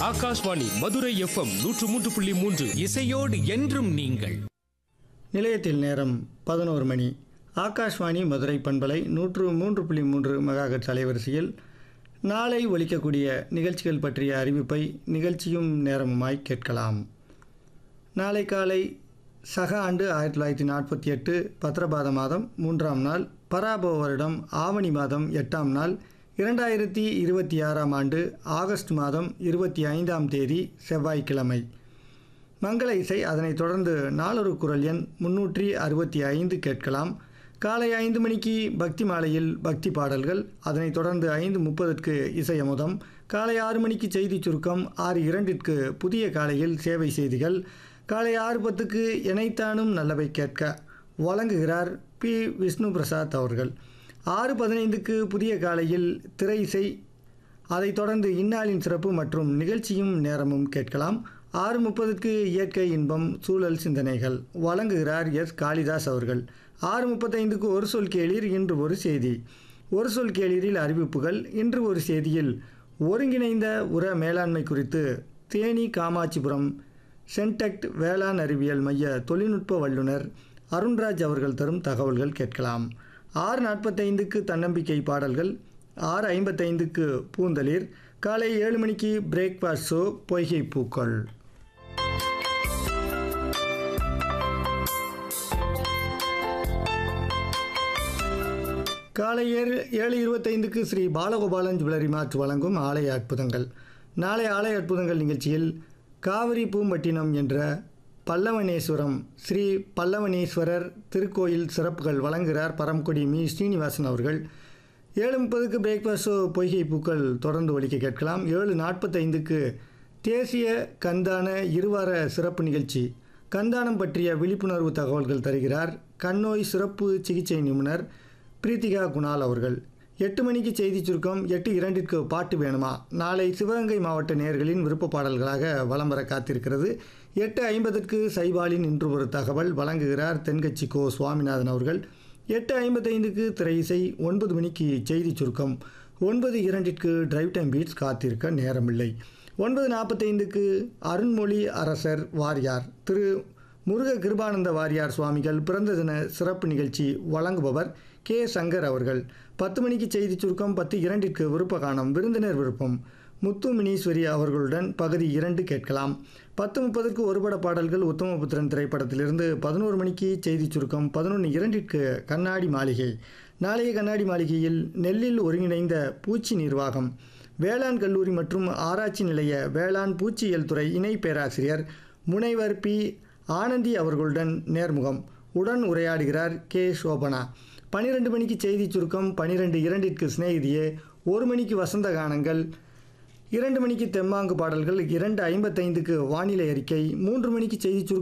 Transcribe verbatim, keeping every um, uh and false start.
Akashvani Madurai FM நூற்று மூன்று புள்ளி மூன்று. இசையோடு என்றும் நீங்கள். நிலையத்தில் நேரம் பதினோரு மணி. ஆகாஷ்வாணி மதுரை பண்பலை நூற்று மூன்று புள்ளி மூன்று மெகாஹெர்ட்ஸ் அலைவரிசையில் நாளை ஒலிக்கக்கூடிய நிகழ்ச்சிகள் பற்றிய அறிவிப்பை நிகழ்ச்சியும் நேரமுமாய் கேட்கலாம். நாளை காலை சக ஆண்டு ஆயிரத்தி தொள்ளாயிரத்தி நாற்பத்தி எட்டு பத்ரபாத மாதம் மூன்றாம் நாள், பராபவ வருடம் ஆவணி மாதம் எட்டாம் நாள், இரண்டாயிரத்தி இருபத்தி ஆறாம் ஆண்டு ஆகஸ்ட் மாதம் இருபத்தி ஐந்தாம் தேதி செவ்வாய்க்கிழமை. மங்கள இசை, அதனைத் தொடர்ந்து நாளொரு குரல் எண் முன்னூற்றி அறுபத்தி ஐந்து கேட்கலாம். காலை ஐந்து மணிக்கு பக்தி மாலையில் பக்தி பாடல்கள், அதனைத் தொடர்ந்து ஐந்து முப்பதுக்கு இசையமுதம். காலை ஆறு மணிக்கு செய்தி சுருக்கம், ஆறு இரண்டிற்கு புதிய காலையில் சேவை செய்திகள். காலை ஆறு பத்துக்கு இணைத்தானும் நல்லவை கேட்க வழங்குகிறார் பி விஷ்ணு பிரசாத் அவர்கள். ஆறு பதினைந்துக்கு புதிய காலையில் திரை இசை, அதைத் தொடர்ந்து இந்நாளின் சிறப்பு மற்றும் நிகழ்ச்சியும் நேரமும் கேட்கலாம். ஆறு முப்பதுக்கு இயற்கை இன்பம் சூழல் சிந்தனைகள் வழங்குகிறார் எஸ் காளிதாஸ் அவர்கள். ஆறு முப்பத்தைந்துக்கு ஒரு சொல் கேளீர், இன்று ஒரு செய்தி. ஒரு சொல் கேளீரில் அறிவிப்புகள். இன்று ஒரு செய்தியில் ஒருங்கிணைந்த உர மேலாண்மை குறித்து தேனி காமாட்சிபுரம் சென்டெக்ட் வேளாண் அறிவியல் மைய தொழில்நுட்ப வல்லுநர் அருண்ராஜ் அவர்கள் தரும் தகவல்கள் கேட்கலாம். ஆறு நாற்பத்தைந்துக்கு தன்னம்பிக்கை பாடல்கள். ஆறு ஐம்பத்தைந்துக்கு பூந்தளிர். காலை ஏழு மணிக்கு பிரேக்ஃபாஸ்ட் ஷோ பொய்கை பூக்கள். காலை ஏழு ஏழு இருபத்தைந்துக்கு ஸ்ரீ பாலகோபாலன் ஜுவல்லரி மார்ட் வழங்கும் ஆலய அற்புதங்கள். நாளை ஆலய அற்புதங்கள் நிகழ்ச்சியில் காவிரி பூம்பட்டினம் என்ற பல்லவனேஸ்வரம் ஸ்ரீ பல்லவனேஸ்வரர் திருக்கோயில் சிறப்புகள் வழங்குகிறார் பரம்குடி மீ ஸ்ரீனிவாசன் அவர்கள். ஏழு முப்பதுக்கு பிரேக்ஃபாஸ்ட் ஷோ பொய்கை பூக்கள் தொடர்ந்து ஒலிக்க கேட்கலாம். ஏழு நாற்பத்தைந்துக்கு தேசிய கண்தான இருவார சிறப்பு நிகழ்ச்சி. கண்தானம் பற்றிய விழிப்புணர்வு தகவல்கள் தருகிறார் கண்ணோய் சிறப்பு சிகிச்சை நிபுணர் பிரீத்திகா குணால் அவர்கள். எட்டு மணிக்கு செய்தி சுருக்கம். எட்டு இரண்டிற்கு பாட்டு வேணுமா, நாளை சிவகங்கை மாவட்ட நேயர்களின் விருப்ப பாடல்களாக வலம் வர காத்திருக்கிறது. எட்டு ஐம்பதுக்கு சைபாலின் இன்று ஒரு தகவல் வழங்குகிறார் தென்கட்சி கோ சுவாமிநாதன் அவர்கள். எட்டு ஐம்பத்தைந்துக்கு திரை இசை. ஒன்பது மணிக்கு செய்தி சுருக்கம். ஒன்பது இரண்டிற்கு டிரைவ் டைம் பீட்ஸ் காத்திருக்க நேரமில்லை. ஒன்பது நாற்பத்தைந்துக்கு அருண்மொழி அரசர் வாரியார் திரு முருக கிருபானந்த வாரியார் சுவாமிகள் பிறந்த தின சிறப்பு நிகழ்ச்சி வழங்குபவர் கே சங்கர் அவர்கள். பத்து மணிக்கு செய்தி சுருக்கம். பத்து இரண்டிற்கு விருப்ப காணம் விருந்தினர் விருப்பம் முத்து மினீஸ்வரி அவர்களுடன் பகுதி இரண்டு கேட்கலாம். பத்து முப்பதுக்கு ஒருபட பாடல்கள் உத்தமபுத்திரன் திரைப்படத்திலிருந்து. பதினோரு மணிக்கு செய்தி சுருக்கம். பதினொன்று இரண்டிற்கு கண்ணாடி மாளிகை. நாளைய கண்ணாடி மாளிகையில் நெல்லில் ஒருங்கிணைந்த பூச்சி நிர்வாகம், வேளாண் கல்லூரி மற்றும் ஆராய்ச்சி நிலைய வேளாண் பூச்சியியல் துறை இணை பேராசிரியர் முனைவர் பி ஆனந்தி அவர்களுடன் நேர்முகம். உடன் உரையாடுகிறார் கே சோபனா. பனிரெண்டு மணிக்கு செய்தி சுருக்கம். பனிரெண்டு இரண்டிற்கு சிநேகிதியே. ஒரு மணிக்கு வசந்த கானங்கள். இரண்டு மணிக்கு தெம்மாங்கு பாடல்கள். இரண்டு ஐம்பத்தைந்துக்கு வானிலை அறிக்கை. மூன்று மணிக்கு செய்தி சுருக்கம்.